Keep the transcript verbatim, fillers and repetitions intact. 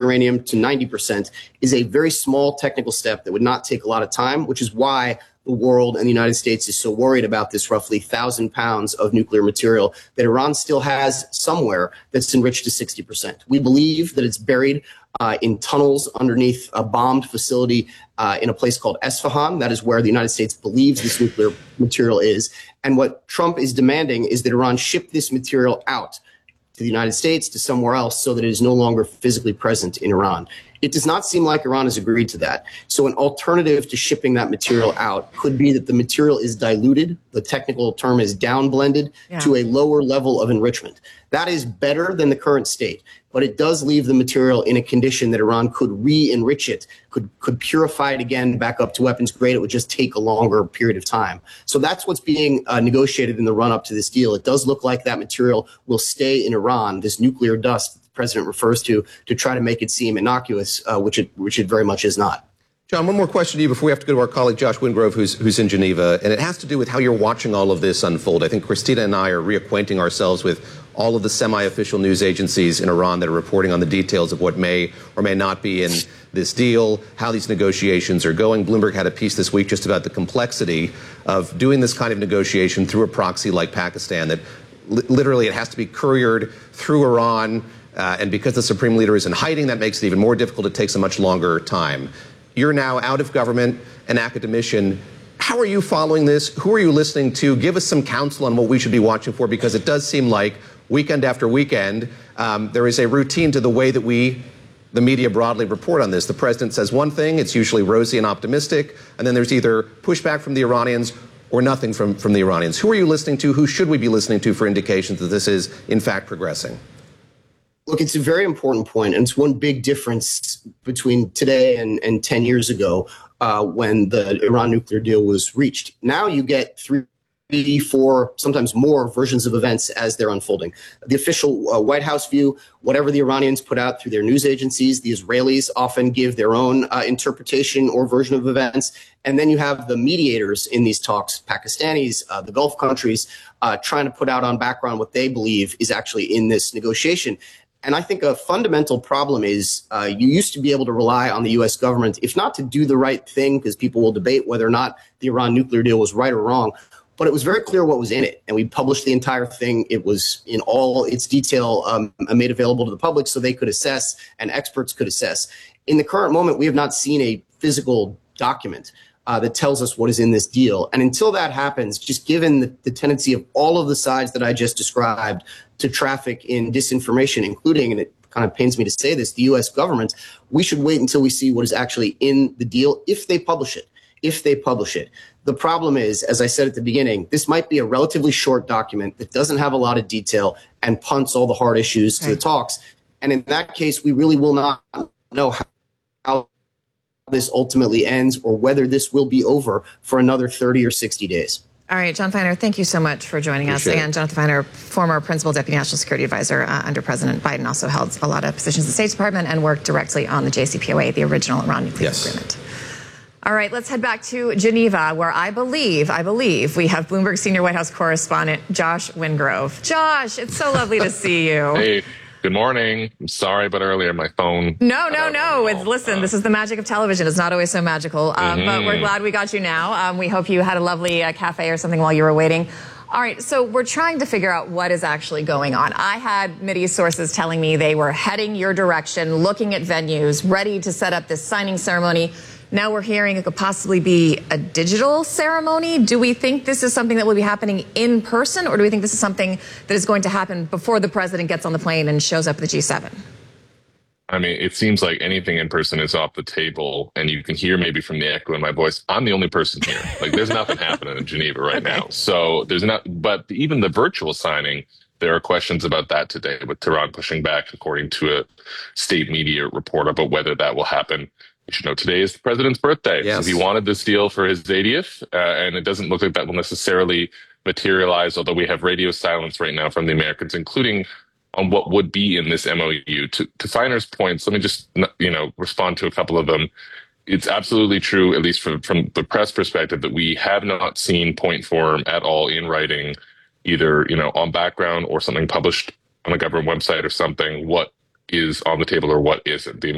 uranium to ninety percent is a very small technical step that would not take a lot of time, which is why the world and the United States is so worried about this roughly one thousand pounds of nuclear material that Iran still has somewhere that's enriched to sixty percent. We believe that it's buried uh, in tunnels underneath a bombed facility uh, in a place called Esfahan. That is where the United States believes this nuclear material is. And what Trump is demanding is that Iran ship this material out to the United States, to somewhere else, so that it is no longer physically present in Iran. It does not seem like Iran has agreed to that. So an alternative to shipping that material out could be that the material is diluted. The technical term is downblended yeah. to a lower level of enrichment. That is better than the current state, but it does leave the material in a condition that Iran could re-enrich it, could, could purify it again back up to weapons grade. It would just take a longer period of time. So that's what's being uh, negotiated in the run-up to this deal. It does look like that material will stay in Iran, this nuclear dust that the president refers to, to try to make it seem innocuous, uh, which it which it very much is not. John, one more question to you before we have to go to our colleague Josh Wingrove, who's, who's in Geneva, and it has to do with how you're watching all of this unfold. I think Christina and I are reacquainting ourselves with all of the semi-official news agencies in Iran that are reporting on the details of what may or may not be in this deal, how these negotiations are going. Bloomberg had a piece this week just about the complexity of doing this kind of negotiation through a proxy like Pakistan, that li literally it has to be couriered through Iran, uh, and because the supreme leader is in hiding, that makes it even more difficult. It takes a much longer time. You're now out of government, an academician. How are you following this? Who are you listening to? Give us some counsel on what we should be watching for, because it does seem like weekend after weekend, um, there is a routine to the way that we, the media broadly, report on this. The president says one thing, it's usually rosy and optimistic, and then there's either pushback from the Iranians or nothing from, from the Iranians. Who are you listening to? Who should we be listening to for indications that this is, in fact, progressing? Look, it's a very important point, and it's one big difference between today and, and ten years ago uh, when the Iran nuclear deal was reached. Now you get three, four, sometimes more versions of events as they're unfolding. The official uh, White House view, whatever the Iranians put out through their news agencies, the Israelis often give their own uh, interpretation or version of events. And then you have the mediators in these talks, Pakistanis, uh, the Gulf countries, uh, trying to put out on background what they believe is actually in this negotiation. And I think a fundamental problem is uh, you used to be able to rely on the U S government, if not to do the right thing, because people will debate whether or not the Iran nuclear deal was right or wrong, but it was very clear what was in it. And we published the entire thing. It was in all its detail um, made available to the public so they could assess and experts could assess. In the current moment, we have not seen a physical document uh, that tells us what is in this deal. And until that happens, just given the, the tendency of all of the sides that I just described to traffic in disinformation, including, and it kind of pains me to say this, the U S government, we should wait until we see what is actually in the deal if they publish it, if they publish it. The problem is, as I said at the beginning, this might be a relatively short document that doesn't have a lot of detail and punts all the hard issues to right. the talks. And in that case, we really will not know how, how this ultimately ends or whether this will be over for another thirty or sixty days. All right, John Feiner, thank you so much for joining Appreciate us. it. And Jonathan Feiner, former Principal Deputy National Security Advisor uh, under President Biden, also held a lot of positions in the State Department and worked directly on the J C P O A, the original Iran nuclear yes. agreement. All right, let's head back to Geneva, where I believe, I believe we have Bloomberg senior White House correspondent Josh Wingrove. Josh, it's so lovely to see you. Hey, good morning. I'm sorry about earlier, my phone. No, no, no. It's, listen, uh, this is the magic of television. It's not always so magical, um, mm-hmm. but we're glad we got you now. Um, we hope you had a lovely uh, cafe or something while you were waiting. All right, so we're trying to figure out what is actually going on. I had Mideast sources telling me they were heading your direction, looking at venues, ready to set up this signing ceremony. Now we're hearing it could possibly be a digital ceremony. Do we think this is something that will be happening in person, or do we think this is something that is going to happen before the president gets on the plane and shows up at the G seven? I mean, it seems like anything in person is off the table, and you can hear maybe from the echo in my voice, I'm the only person here. Like, there's nothing happening in Geneva right okay. now. So there's not, but even the virtual signing, there are questions about that today, with Tehran pushing back, according to a state media report, about whether that will happen. You should know today is the president's birthday. Yes. So he wanted this deal for his eightieth, uh, and it doesn't look like that will necessarily materialize, although we have radio silence right now from the Americans, including on what would be in this M O U. To, to Feiner's points, let me just, you know, respond to a couple of them. It's absolutely true, at least from, from the press perspective, that we have not seen point form at all in writing, either, you know, on background or something published on a government website or something, what is on the table or what isn't. The